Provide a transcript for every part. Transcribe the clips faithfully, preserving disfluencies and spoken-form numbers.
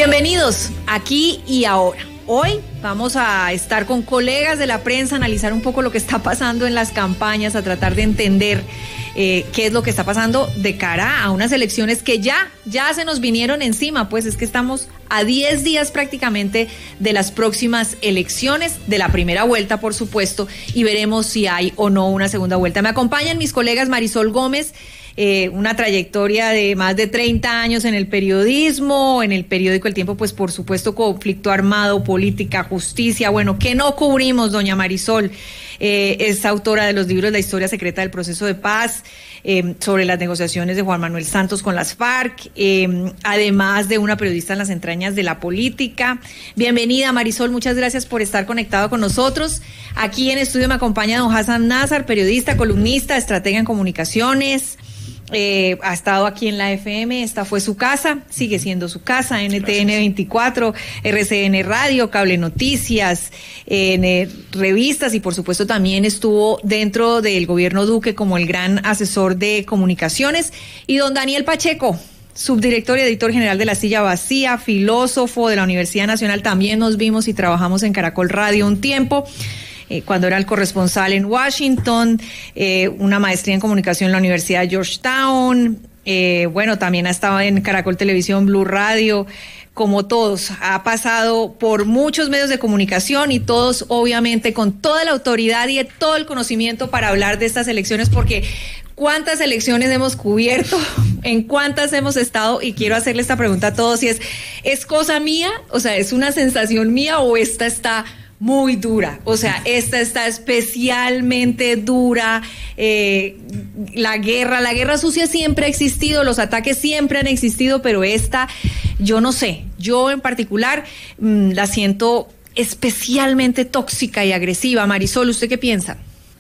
Bienvenidos aquí y ahora. Hoy vamos a estar con colegas de la prensa, a analizar un poco lo que está pasando en las campañas, a tratar de entender eh, qué es lo que está pasando de cara a unas elecciones que ya, ya se nos vinieron encima, pues es que estamos a diez días prácticamente de las próximas elecciones, de la primera vuelta, por supuesto, y veremos si hay o no una segunda vuelta. Me acompañan mis colegas Marisol Gómez, Eh, una trayectoria de más de treinta años en el periodismo, en el periódico El Tiempo, pues por supuesto conflicto armado, política, justicia, bueno, ¿qué no cubrimos, doña Marisol? Eh, es autora de los libros La historia secreta del proceso de paz, eh, sobre las negociaciones de Juan Manuel Santos con las FARC, eh, además de una periodista en las entrañas de la política. Bienvenida, Marisol, muchas gracias por estar conectado con nosotros. Aquí en estudio me acompaña don Hassan Nazar, periodista, columnista, estratega en comunicaciones. Eh, ha estado aquí en la F M, esta fue su casa, sigue siendo su casa, N T N veinticuatro, R C N Radio, Cable Noticias, en eh, revistas, y por supuesto también estuvo dentro del gobierno Duque como el gran asesor de comunicaciones. Y don Daniel Pacheco, subdirector y editor general de La Silla Vacía, filósofo de la Universidad Nacional, también nos vimos y trabajamos en Caracol Radio un tiempo. Eh, cuando era el corresponsal en Washington, eh, una maestría en comunicación en la Universidad de Georgetown, eh, bueno, también ha estado en Caracol Televisión, Blue Radio, como todos, ha pasado por muchos medios de comunicación y todos obviamente con toda la autoridad y todo el conocimiento para hablar de estas elecciones, porque ¿cuántas elecciones hemos cubierto? ¿En cuántas hemos estado? Y quiero hacerle esta pregunta a todos, si es, ¿es cosa mía? O sea, ¿es una sensación mía o esta está muy dura? O sea, esta está especialmente dura. Eh, la guerra, la guerra sucia siempre ha existido, los ataques siempre han existido, pero esta, yo no sé, yo en particular mmm, la siento especialmente tóxica y agresiva. Marisol, ¿usted qué piensa?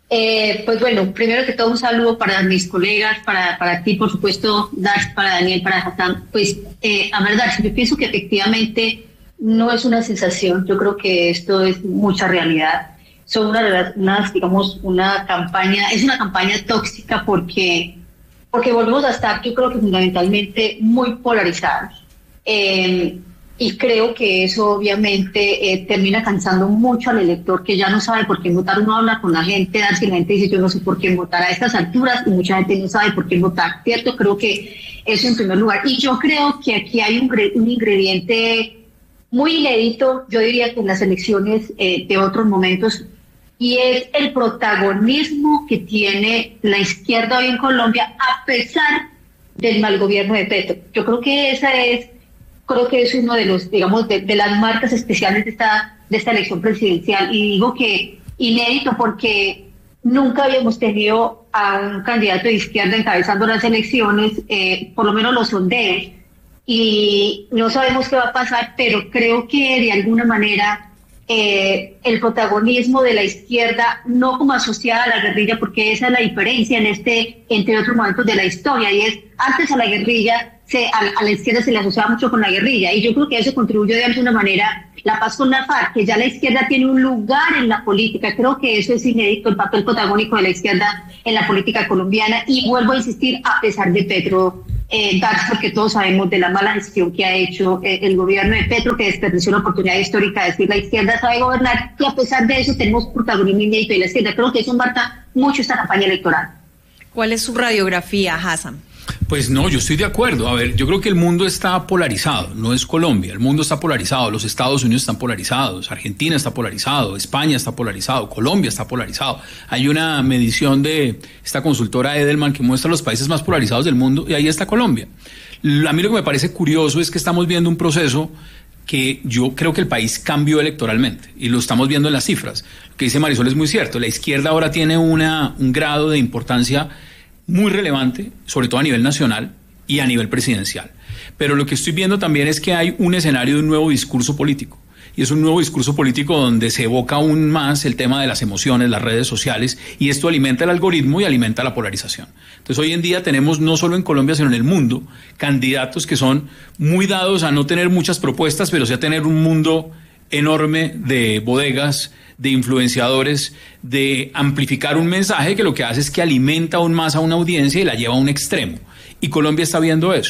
Eh, pues bueno, primero que todo un saludo para mis colegas, para, para ti, por supuesto, Dax, para Daniel, para Hassan. Pues, eh, a ver, Dax, yo pienso que efectivamente no es una sensación, yo creo que esto es mucha realidad. Son una, una, digamos, una campaña, es una campaña tóxica porque, porque volvemos a estar, yo creo que fundamentalmente muy polarizados. Eh, y creo que eso obviamente eh, termina cansando mucho al elector, que ya no sabe por qué votar. Uno habla con la gente, darse la gente dice yo no sé por qué votar a estas alturas, y mucha gente no sabe por qué votar, ¿cierto? Creo que eso en primer lugar. Y yo creo que aquí hay un, un ingrediente muy inédito, yo diría que en las elecciones eh, de otros momentos, y es el protagonismo que tiene la izquierda hoy en Colombia a pesar del mal gobierno de Petro. Yo creo que esa es, creo que es uno de los, digamos, de, de las marcas especiales de esta, de esta elección presidencial, y digo que inédito porque nunca habíamos tenido a un candidato de izquierda encabezando las elecciones, eh, por lo menos los sondeos, y no sabemos qué va a pasar, pero creo que de alguna manera eh, el protagonismo de la izquierda, no como asociada a la guerrilla, porque esa es la diferencia en este, entre otros momentos de la historia, y es, antes a la guerrilla, se, a, a la izquierda se le asociaba mucho con la guerrilla, y yo creo que eso contribuyó de alguna manera la paz con la FARC, que ya la izquierda tiene un lugar en la política. Creo que eso es inédito, el papel protagónico de la izquierda en la política colombiana, y vuelvo a insistir, a pesar de Petro, Eh, Dax, porque todos sabemos de la mala gestión que ha hecho eh, el gobierno de Petro, que desperdició una oportunidad histórica de decir la izquierda sabe gobernar, y a pesar de eso tenemos protagonismo inédito de la izquierda. Creo que eso marca mucho esta campaña electoral. ¿Cuál es su radiografía, Hassan? Pues no, yo estoy de acuerdo. A ver, yo creo que el mundo está polarizado, no es Colombia, el mundo está polarizado, los Estados Unidos están polarizados, Argentina está polarizado, España está polarizado, Colombia está polarizado. Hay una medición de esta consultora Edelman que muestra los países más polarizados del mundo, y ahí está Colombia. A mí lo que me parece curioso es que estamos viendo un proceso que yo creo que el país cambió electoralmente, y lo estamos viendo en las cifras. Lo que dice Marisol es muy cierto, la izquierda ahora tiene una, un grado de importancia muy relevante, sobre todo a nivel nacional y a nivel presidencial. Pero lo que estoy viendo también es que hay un escenario de un nuevo discurso político. Y es un nuevo discurso político donde se evoca aún más el tema de las emociones, las redes sociales, y esto alimenta el algoritmo y alimenta la polarización. Entonces hoy en día tenemos, no solo en Colombia, sino en el mundo, candidatos que son muy dados a no tener muchas propuestas, pero sí a tener un mundo enorme de bodegas, de influenciadores, de amplificar un mensaje que lo que hace es que alimenta aún más a una audiencia y la lleva a un extremo. Y Colombia está viendo eso.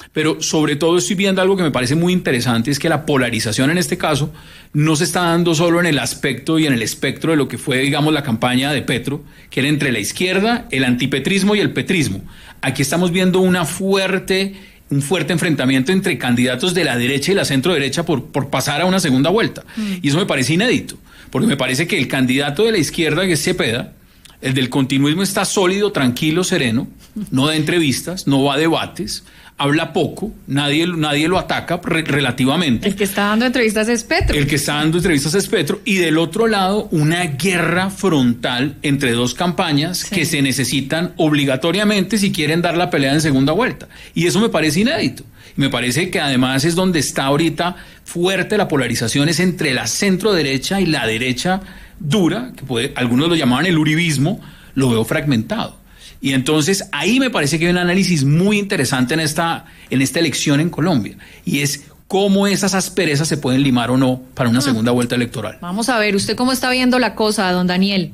pero sobre todo estoy viendo algo que me parece muy interesante, es que la polarización en este caso no se está dando solo en el aspecto y en el espectro de lo que fue, digamos, la campaña de Petro, que era entre la izquierda, el antipetrismo y el petrismo. Aquí estamos viendo una fuerte, un fuerte enfrentamiento entre candidatos de la derecha y la centro derecha por, por pasar a una segunda vuelta. Mm. Y eso me parece inédito, porque me parece que el candidato de la izquierda, que es Cepeda, el del continuismo, está sólido, tranquilo, sereno, no da entrevistas, no va a debates, habla poco, nadie, nadie lo ataca re, relativamente. El que está dando entrevistas es Petro. El que está dando entrevistas es Petro. Y del otro lado, una guerra frontal entre dos campañas sí. que se necesitan obligatoriamente si quieren dar la pelea en segunda vuelta. Y eso me parece inédito. Me parece que además es donde está ahorita fuerte la polarización, es entre la centro derecha y la derecha dura, que puede, algunos lo llamaban el uribismo, lo veo fragmentado. Y entonces ahí me parece que hay un análisis muy interesante en esta, en esta elección en Colombia, y es cómo esas asperezas se pueden limar o no para una ah. segunda vuelta electoral. Vamos a ver, ¿usted cómo está viendo la cosa, don Daniel?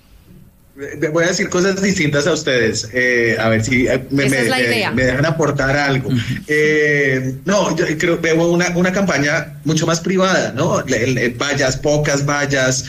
Voy a decir cosas distintas a ustedes, eh, a ver si me, me, me, me dejan aportar algo. eh, no, yo creo veo una, una campaña mucho más privada, ¿no? El, el vallas, pocas vallas,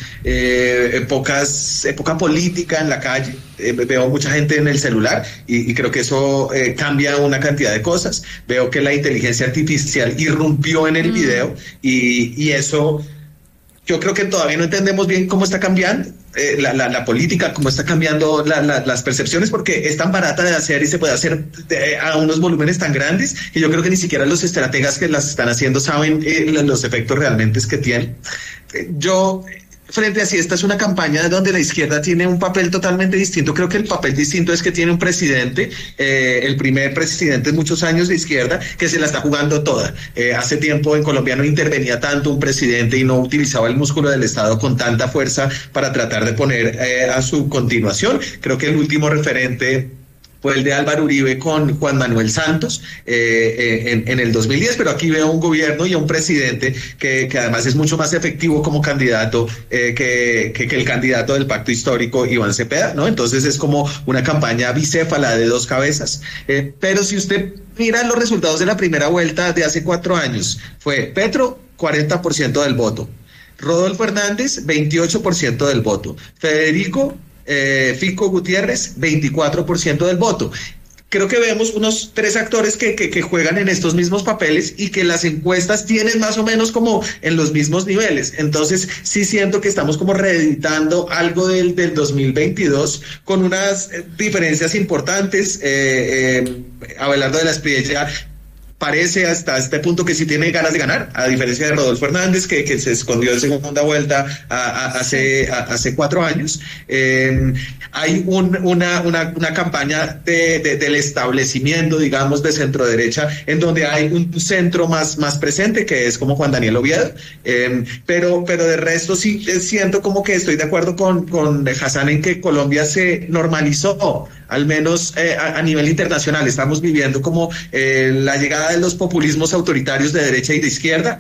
eh, pocas, eh, poca política en la calle. Eh, veo mucha gente en el celular y, y creo que eso eh, cambia una cantidad de cosas. Veo que la inteligencia artificial irrumpió en el mm. video y, y eso... Yo creo que todavía no entendemos bien cómo está cambiando eh, la, la, la política, cómo está cambiando la, la, las percepciones, porque es tan barata de hacer y se puede hacer de, a unos volúmenes tan grandes que yo creo que ni siquiera los estrategas que las están haciendo saben eh, los efectos realmente que tienen. Eh, yo... Frente a si esta es una campaña donde la izquierda tiene un papel totalmente distinto, creo que el papel distinto es que tiene un presidente, eh, el primer presidente en muchos años de izquierda, que se la está jugando toda. Eh, hace tiempo en Colombia no intervenía tanto un presidente y no utilizaba el músculo del Estado con tanta fuerza para tratar de poner eh, a su continuación. Creo que el último referente fue el de Álvaro Uribe con Juan Manuel Santos eh, en, en el dos mil diez, pero aquí veo un gobierno y un presidente que, que además es mucho más efectivo como candidato eh, que, que, que el candidato del pacto histórico, Iván Cepeda, ¿no? Entonces es como una campaña bicéfala de dos cabezas. Eh, pero si usted mira los resultados de la primera vuelta de hace cuatro años, fue Petro, cuarenta por ciento del voto, Rodolfo Hernández, veintiocho por ciento del voto, Federico Eh, Fico Gutiérrez, veinticuatro por ciento del voto. Creo que vemos unos tres actores que, que, que juegan en estos mismos papeles y que las encuestas tienen más o menos como en los mismos niveles. Entonces sí siento que estamos como reeditando algo del, del dos mil veintidós con unas diferencias importantes. Eh, eh, Abelardo de la Espriella parece hasta este punto que sí tiene ganas de ganar, a diferencia de Rodolfo Hernández, que, que se escondió en segunda vuelta a, a, hace, a, hace cuatro años. Eh, hay un, una, una, una campaña de, de, del establecimiento, digamos, de centro derecha, en donde hay un centro más, más presente, que es como Juan Daniel Oviedo, eh, pero, pero de resto sí siento como que estoy de acuerdo con, con Hassan en que Colombia se normalizó, al menos eh, a, a nivel internacional. Estamos viviendo como eh, la llegada de los populismos autoritarios de derecha y de izquierda.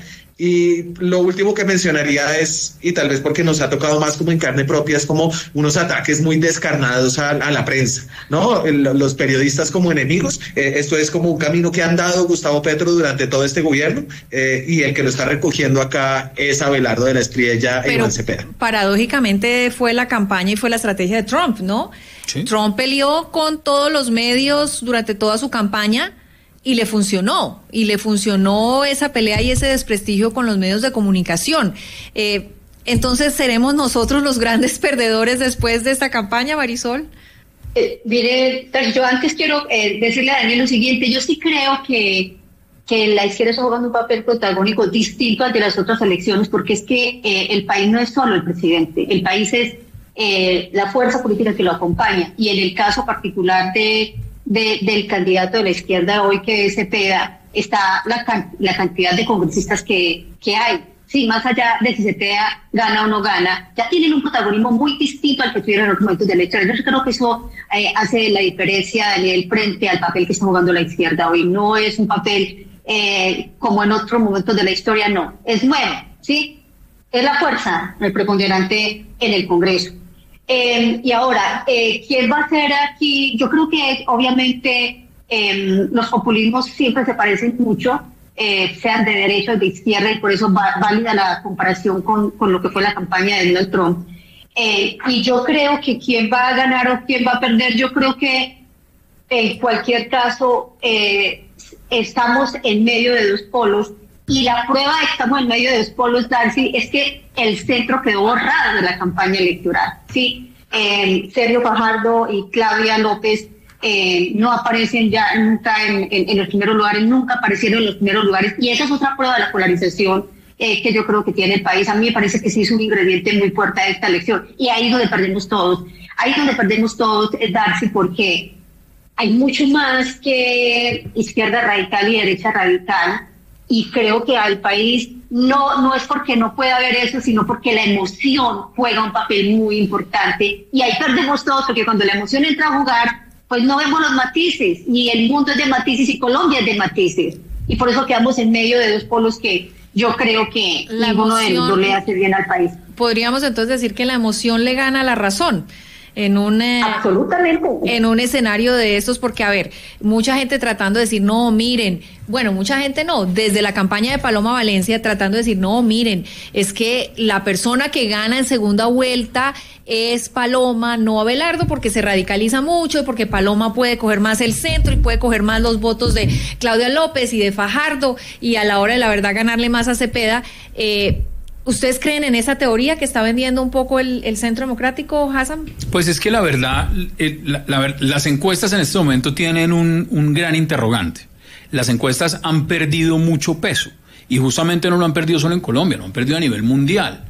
Y lo último que mencionaría es, y tal vez porque nos ha tocado más como en carne propia, es como unos ataques muy descarnados a, a la prensa, ¿no? El, los periodistas como enemigos. Eh, esto es como un camino que han dado Gustavo Petro durante todo este gobierno, eh, y el que lo está recogiendo acá es Abelardo de la Espriella e Iván Cepeda. Paradójicamente fue la campaña y fue la estrategia de Trump, ¿no? Sí. Trump peleó con todos los medios durante toda su campaña y le funcionó, y le funcionó esa pelea y ese desprestigio con los medios de comunicación. Eh, entonces, ¿seremos nosotros los grandes perdedores después de esta campaña, Marisol? Eh, mire, yo antes quiero eh, decirle a Daniel lo siguiente. Yo sí creo que, que la izquierda está jugando un papel protagónico distinto al de las otras elecciones, porque es que eh, el país no es solo el presidente, el país es eh, la fuerza política que lo acompaña, y en el caso particular de De, del candidato de la izquierda hoy, que es Cepeda, está la, la cantidad de congresistas que, que hay. Sí, más allá de si Cepeda gana o no gana, ya tienen un protagonismo muy distinto al que tuvieron en los momentos de elecciones. Yo creo que eso eh, hace la diferencia, Daniel, frente al papel que está jugando la izquierda hoy. No es un papel eh, como en otros momentos de la historia, no. Es nuevo, ¿sí? Es la fuerza preponderante en el Congreso. Eh, y ahora, eh, ¿quién va a ser aquí? Yo creo que obviamente eh, los populismos siempre se parecen mucho, eh, sean de derecha o de izquierda, y por eso va válida la comparación con, con lo que fue la campaña de Donald Trump. Eh, y yo creo que quién va a ganar o quién va a perder, yo creo que en cualquier caso eh, estamos en medio de dos polos, y la prueba de que estamos en medio de dos polos, Darcy, es que el centro quedó borrado de la campaña electoral, ¿sí? Eh, Sergio Fajardo y Claudia López eh, no aparecen ya nunca en, en, en los primeros lugares, nunca aparecieron en los primeros lugares, y esa es otra prueba de la polarización Eh, que yo creo que tiene el país. A mí me parece que sí es un ingrediente muy fuerte de esta elección, y ahí es donde perdemos todos, ahí es donde perdemos todos, Darcy, porque hay mucho más que izquierda radical y derecha radical, y creo que al país no, no es porque no pueda haber eso, sino porque la emoción juega un papel muy importante, y ahí perdemos todos, porque cuando la emoción entra a jugar, pues no vemos los matices, y el mundo es de matices y Colombia es de matices, y por eso quedamos en medio de dos polos que yo creo que la ninguno emoción, de los dos le hace bien al país. Podríamos entonces decir que la emoción le gana a la razón en un eh, absolutamente en un escenario de estos, porque a ver, mucha gente tratando de decir no, miren, bueno, mucha gente no, desde la campaña de Paloma Valencia tratando de decir no, miren, es que la persona que gana en segunda vuelta es Paloma, no Abelardo, porque se radicaliza mucho y porque Paloma puede coger más el centro y puede coger más los votos de Claudia López y de Fajardo, y a la hora de la verdad ganarle más a Cepeda. eh, ¿Ustedes creen en esa teoría que está vendiendo un poco el, el Centro Democrático, Hassan? Pues es que la verdad, el, la, la, las encuestas en este momento tienen un, un gran interrogante. Las encuestas han perdido mucho peso, y justamente no lo han perdido solo en Colombia, lo han perdido a nivel mundial.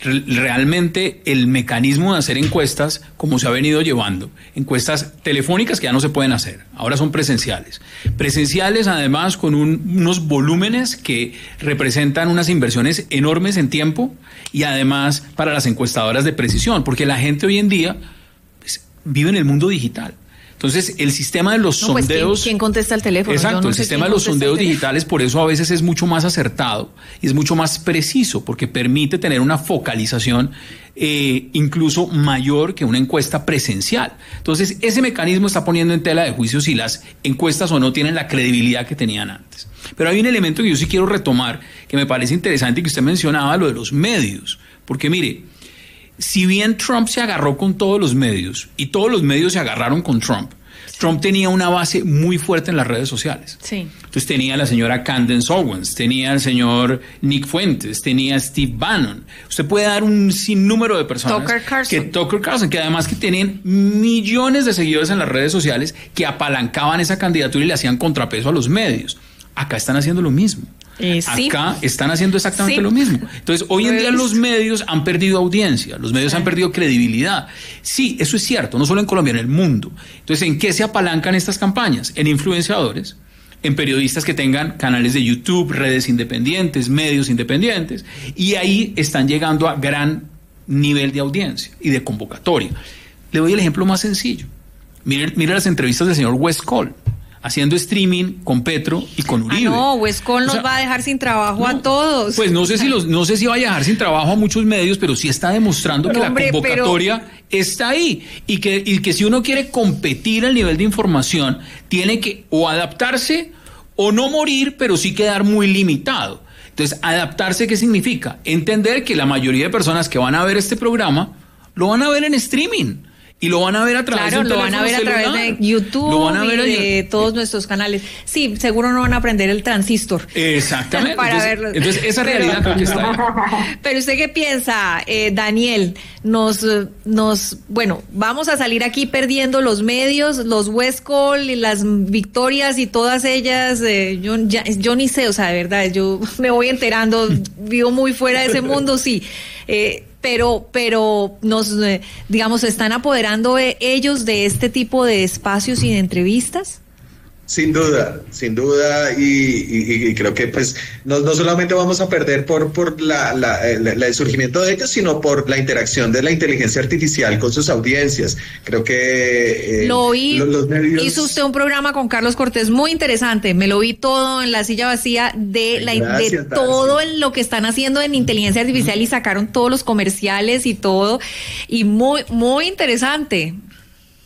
Realmente el mecanismo de hacer encuestas, como se ha venido llevando, encuestas telefónicas que ya no se pueden hacer, ahora son presenciales. Presenciales además con un, unos volúmenes que representan unas inversiones enormes en tiempo, y además para las encuestadoras de precisión, porque la gente hoy en día pues, vive en el mundo digital. Entonces, el sistema de los no, pues, sondeos... ¿quién, ¿Quién contesta el teléfono? Exacto, no el sistema de los sondeos digitales, por eso a veces es mucho más acertado y es mucho más preciso, porque permite tener una focalización eh, incluso mayor que una encuesta presencial. Entonces, ese mecanismo está poniendo en tela de juicio si las encuestas o no tienen la credibilidad que tenían antes. Pero hay un elemento que yo sí quiero retomar, que me parece interesante, y que usted mencionaba, lo de los medios. Porque mire, si bien Trump se agarró con todos los medios, y todos los medios se agarraron con Trump, Trump tenía una base muy fuerte en las redes sociales. Sí. Entonces tenía a la señora Candace Owens, tenía al señor Nick Fuentes, tenía a Steve Bannon. Usted puede dar un sinnúmero de personas. Tucker Carlson. Que Tucker Carlson, que además que tienen millones de seguidores en las redes sociales que apalancaban esa candidatura y le hacían contrapeso a los medios. Acá están haciendo lo mismo. Eh, sí. Acá están haciendo exactamente sí. lo mismo. Entonces, hoy en día los medios han perdido audiencia, los medios han perdido credibilidad. Sí, eso es cierto, no solo en Colombia, en el mundo. Entonces, ¿en qué se apalancan estas campañas? En influenciadores, en periodistas que tengan canales de YouTube, redes independientes, medios independientes, y ahí están llegando a gran nivel de audiencia y de convocatoria. Le doy el ejemplo más sencillo. Mire, mire las entrevistas del señor West Cole, haciendo streaming con Petro y con Uribe. Ah, no, West Cole nos o sea, va a dejar sin trabajo no, a todos. Pues no sé si los, no sé si va a dejar sin trabajo a muchos medios, pero sí está demostrando no, que hombre, la convocatoria pero... está ahí, y que, y que si uno quiere competir al nivel de información, tiene que o adaptarse o no morir, pero sí quedar muy limitado. Entonces, adaptarse, ¿qué significa? Entender que la mayoría de personas que van a ver este programa lo van a ver en streaming. Y lo van a ver a través claro, de lo van a ver celular. A través de YouTube, lo van a ver y de en... todos nuestros canales. Sí, seguro no van a aprender el transistor. Exactamente. Para entonces, verlo. Entonces, esa pero, realidad creo que está ahí. Pero ¿usted qué piensa, eh, Daniel? Nos, nos, bueno, vamos a salir aquí perdiendo los medios, los West Cole y las victorias y todas ellas. Eh, yo, ya, yo ni sé, o sea, de verdad, yo me voy enterando, vivo muy fuera de ese mundo, sí. Eh, pero pero nos, eh, digamos, ¿están apoderando eh, ellos de este tipo de espacios y de entrevistas? Sin duda, sin duda, y, y, y creo que pues no, no solamente vamos a perder por, por la, la, la, el surgimiento de ellos, sino por la interacción de la inteligencia artificial con sus audiencias. Creo que... Eh, lo oí, los, los medios... hizo usted un programa con Carlos Cortés muy interesante, me lo vi todo en La Silla Vacía, de, la, Gracias, de todo lo que están haciendo en inteligencia artificial, uh-huh. y sacaron todos los comerciales y todo, y muy, muy interesante.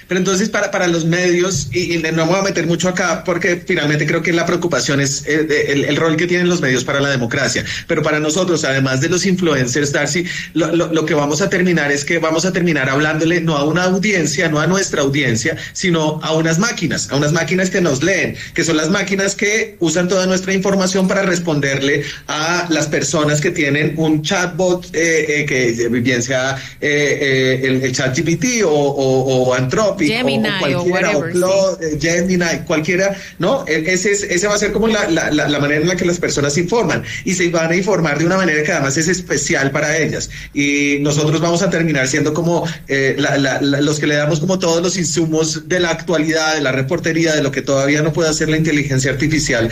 Pero entonces para, para los medios, y, y no me voy a meter mucho acá porque finalmente creo que la preocupación es el, el, el rol que tienen los medios para la democracia, pero para nosotros, además de los influencers, Darcy, lo, lo, lo que vamos a terminar es que vamos a terminar hablándole no a una audiencia, no a nuestra audiencia, sino a unas máquinas, a unas máquinas que nos leen, que son las máquinas que usan toda nuestra información para responderle a las personas que tienen un chatbot, eh, eh, que bien sea eh, eh, el, el ChatGPT o, o, o Anthropic, Gemini, o, o cualquiera, o, o Claude, sí. Gemini, cualquiera, ¿no? Ese, es, ese va a ser como la, la, la manera en la que las personas se informan, y se van a informar de una manera que además es especial para ellas, y nosotros vamos a terminar siendo como eh, la, la, la, los que le damos como todos los insumos de la actualidad, de la reportería, de lo que todavía no puede hacer la inteligencia artificial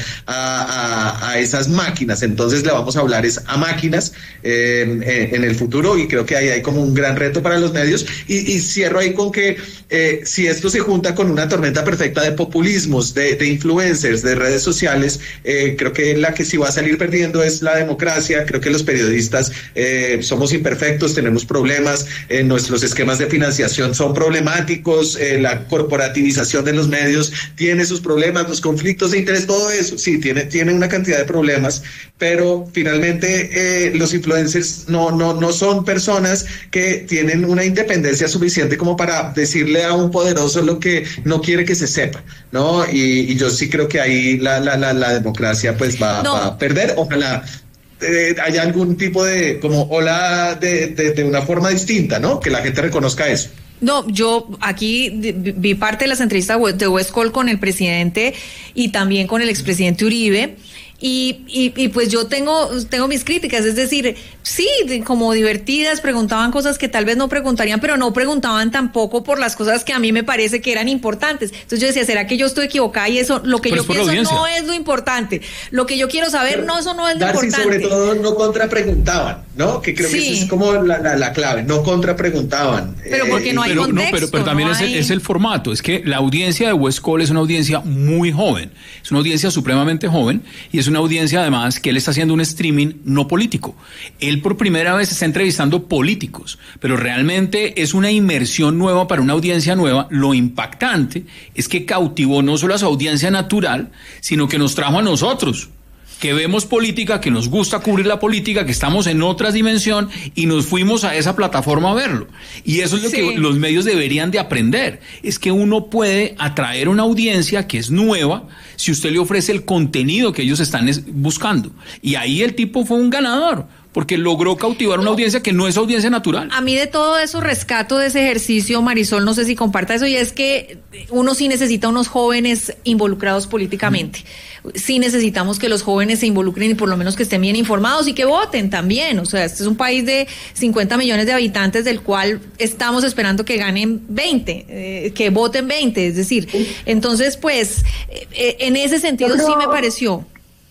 a, a, a esas máquinas. Entonces le vamos a hablar es a máquinas eh, en, en el futuro, y creo que ahí hay como un gran reto para los medios, y, y cierro ahí con que eh, si esto se junta con una tormenta perfecta de populismos, de, de influencers, de redes sociales, eh, creo que la que sí va a salir perdiendo es la democracia. Creo que los periodistas eh, somos imperfectos, tenemos problemas, eh, nuestros esquemas de financiación son problemáticos, eh, la corporativización de los medios tiene sus problemas, los conflictos de interés, todo eso, sí, tiene, tiene una cantidad de problemas, pero finalmente eh, los influencers no, no, no son personas que tienen una independencia suficiente como para decirle a un poderoso lo que no quiere que se sepa, ¿no? Y, y yo sí creo que ahí la, la, la, la democracia pues va, no. va a perder. Ojalá eh, haya algún tipo de como ola de, de, de una forma distinta, ¿no? Que la gente reconozca eso. No, yo aquí vi parte de las entrevistas de West Call con el presidente y también con el expresidente Uribe. Y, y, y pues yo tengo, tengo mis críticas, es decir, sí, como divertidas, preguntaban cosas que tal vez no preguntarían, pero no preguntaban tampoco por las cosas que a mí me parece que eran importantes. Entonces yo decía, ¿será que yo estoy equivocada? Y eso, lo que pero yo pienso no es lo importante. Lo que yo quiero saber, pero, no, eso no es lo Darcy, importante. Sobre todo no contrapreguntaban, ¿no? Que creo sí. que esa es como la, la, la clave, no contrapreguntaban. Pero porque no hay pero, contexto. No, pero, pero también no es, hay... el, es el formato, es que la audiencia de West Call es una audiencia muy joven, es una audiencia supremamente joven, y es una audiencia además que él está haciendo un streaming no político. Él por primera vez está entrevistando políticos, pero realmente es una inmersión nueva para una audiencia nueva. Lo impactante es que cautivó no solo a su audiencia natural, sino que nos trajo a nosotros, que vemos política, que nos gusta cubrir la política, que estamos en otra dimensión, y nos fuimos a esa plataforma a verlo. Y eso es lo sí. que los medios deberían de aprender, es que uno puede atraer una audiencia que es nueva si usted le ofrece el contenido que ellos están buscando. Y ahí el tipo fue un ganador, porque logró cautivar una audiencia que no es audiencia natural. A mí de todo eso rescato de ese ejercicio, Marisol, no sé si comparta eso, y es que uno sí necesita unos jóvenes involucrados políticamente. Mm. Sí necesitamos que los jóvenes se involucren y por lo menos que estén bien informados y que voten también. O sea, este es un país de cincuenta millones de habitantes, del cual estamos esperando que ganen veinte, eh, que voten veinte, es decir. Entonces, pues, eh, en ese sentido sí me pareció.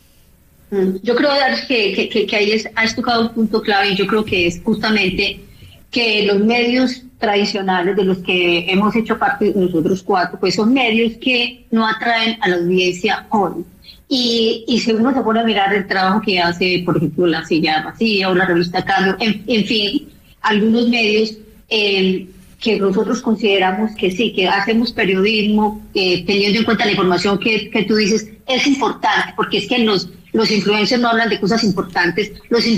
Yo creo, que, que, que ahí es, has tocado un punto clave, y yo creo que es justamente que los medios tradicionales de los que hemos hecho parte nosotros cuatro, pues son medios que no atraen a la audiencia joven. Y, y si uno se pone a mirar el trabajo que hace, por ejemplo, La Silla Vacía o la revista Cambio, en, en fin, algunos medios eh, que nosotros consideramos que sí, que hacemos periodismo eh, teniendo en cuenta la información que, que tú dices, es importante, porque es que los Los influencers no hablan de cosas importantes, los